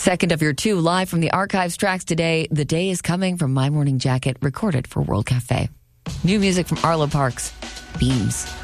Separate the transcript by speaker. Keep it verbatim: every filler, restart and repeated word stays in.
Speaker 1: Second of your two live from the archives tracks today, The Day Is Coming from My Morning Jacket, recorded for World Cafe. New music from Arlo Parks, Beams.